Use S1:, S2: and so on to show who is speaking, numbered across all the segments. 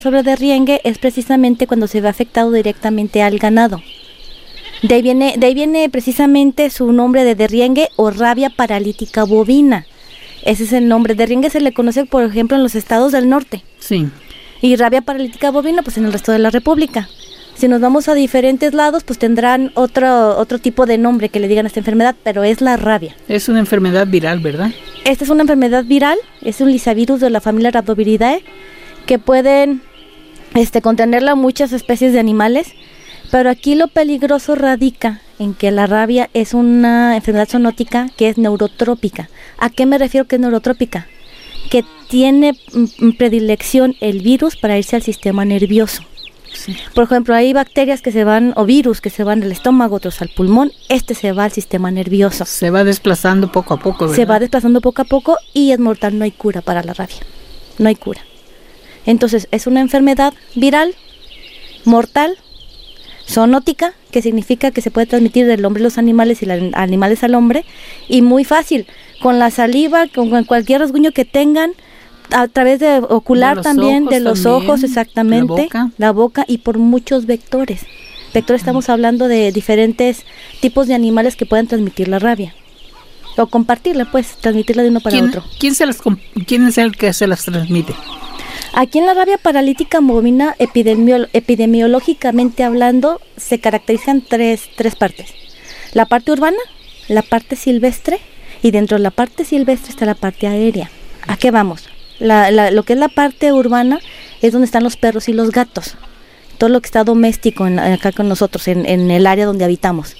S1: sobre derriengue es precisamente cuando se ve afectado directamente al ganado. De ahí viene precisamente su nombre de derriengue o rabia paralítica bovina. Ese es el nombre. Derriengue se le conoce, por ejemplo, en los estados del norte.
S2: Sí.
S1: Y rabia paralítica bovina, pues en el resto de la República. Si nos vamos a diferentes lados, pues tendrán otro tipo de nombre que le digan a esta enfermedad, pero es la rabia.
S2: Es una enfermedad viral, ¿verdad?
S1: Esta es una enfermedad viral, es un lisavirus de la familia Rhabdoviridae, que pueden contenerla muchas especies de animales, pero aquí lo peligroso radica en que la rabia es una enfermedad zoonótica que es neurotrópica. ¿A qué me refiero que es neurotrópica? Que tiene predilección el virus para irse al sistema nervioso. Sí. Por ejemplo, hay bacterias que se van, o virus que se van del estómago, otros al pulmón, se va al sistema nervioso.
S2: Se va desplazando poco a poco, ¿verdad?
S1: Se va desplazando poco a poco y es mortal, no hay cura para la rabia, no hay cura. Entonces, es una enfermedad viral, mortal, zoonótica, que significa que se puede transmitir del hombre a los animales y los animales al hombre, y muy fácil, con la saliva, con cualquier rasguño que tengan, a través de ocular también, de los ojos, exactamente, la boca y por muchos vectores. Estamos hablando de diferentes tipos de animales que pueden transmitir la rabia. O compartirla, pues, transmitirla de uno para otro.
S2: ¿Quién es el que se las transmite?
S1: Aquí en la rabia paralítica bovina, epidemiológicamente hablando, se caracterizan tres partes. La parte urbana, la parte silvestre, y dentro de la parte silvestre está la parte aérea. ¿A qué vamos? Lo que es la parte urbana es donde están los perros y los gatos. Todo lo que está doméstico acá con nosotros, en el área donde habitamos.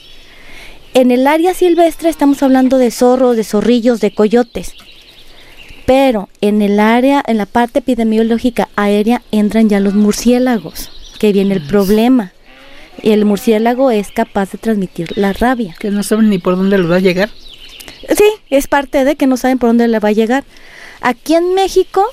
S1: En el área silvestre estamos hablando de zorros, de zorrillos, de coyotes. Pero en la parte epidemiológica aérea entran ya los murciélagos, que viene el problema. Y el murciélago es capaz de transmitir la rabia.
S2: Que no saben ni por dónde le va a llegar.
S1: Sí, es parte de que no saben por dónde le va a llegar. Aquí en México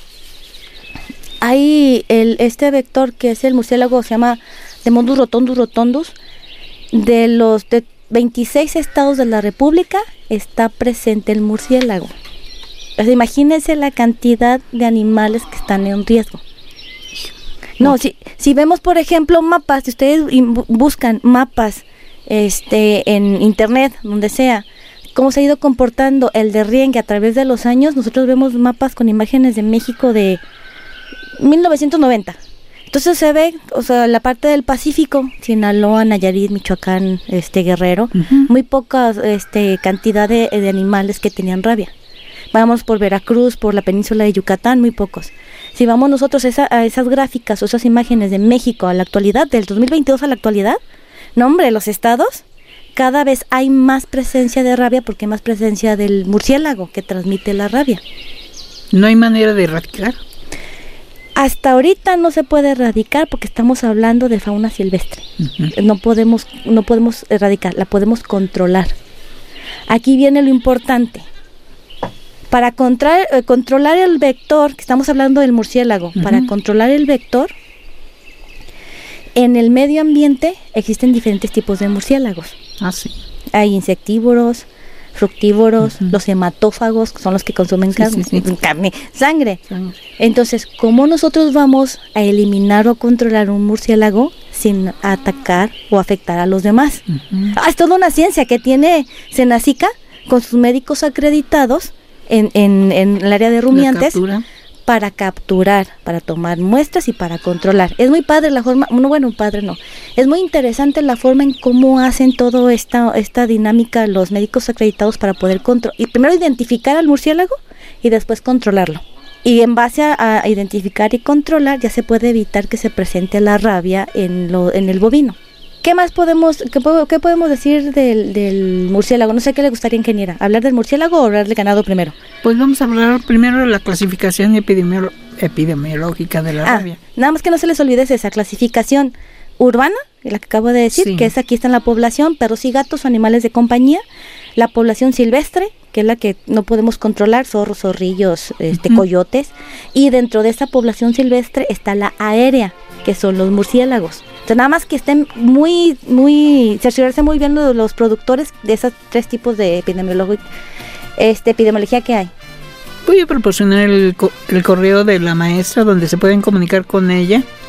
S1: hay este vector que es el murciélago, se llama Demodus rotundus. De los 26 estados de la República está presente el murciélago. O sea, imagínense la cantidad de animales que están en riesgo. No, si vemos, por ejemplo, mapas, si ustedes buscan mapas en internet, donde sea, cómo se ha ido comportando el derriengue a través de los años, nosotros vemos mapas con imágenes de México de 1990. Entonces se ve, o sea, la parte del Pacífico, Sinaloa, Nayarit, Michoacán, Guerrero, muy poca cantidad de animales que tenían rabia. Vamos por Veracruz, por la península de Yucatán, muy pocos. Si vamos nosotros a esas gráficas o esas imágenes de México a la actualidad, del 2022 a la actualidad, no hombre, los estados, cada vez hay más presencia de rabia porque hay más presencia del murciélago que transmite la rabia.
S2: ¿No hay manera de erradicar?
S1: Hasta ahorita no se puede erradicar porque estamos hablando de fauna silvestre. No podemos erradicar, la podemos controlar. Aquí viene lo importante. Para controlar el vector, que estamos hablando del murciélago, para controlar el vector, en el medio ambiente existen diferentes tipos de murciélagos.
S2: Ah, sí.
S1: Hay insectívoros, fructívoros, los hematófagos, que son los que consumen sangre. Entonces, ¿cómo nosotros vamos a eliminar o controlar un murciélago sin atacar o afectar a los demás? Es toda una ciencia que tiene Senacica con sus médicos acreditados en el área de rumiantes para capturar, para tomar muestras y para controlar. Es muy padre la forma, es muy interesante la forma en cómo hacen toda esta dinámica los médicos acreditados para poder y primero identificar al murciélago y después controlarlo. Y en base a identificar y controlar ya se puede evitar que se presente la rabia en el bovino. ¿Qué más podemos decir del murciélago? No sé qué le gustaría, ingeniera, ¿hablar del murciélago o hablar del ganado primero?
S2: Pues vamos a hablar primero de la clasificación epidemiológica de la rabia.
S1: Nada más que no se les olvide esa clasificación urbana, la que acabo de decir, que es aquí está en la población, perros y gatos o animales de compañía, la población silvestre, que es la que no podemos controlar, zorros, zorrillos, coyotes, y dentro de esa población silvestre está la aérea, que son los murciélagos. Entonces, nada más que estén cerciorarse muy bien los productores de esos tres tipos de epidemiología que hay.
S2: Voy a proporcionar el correo de la maestra donde se pueden comunicar con ella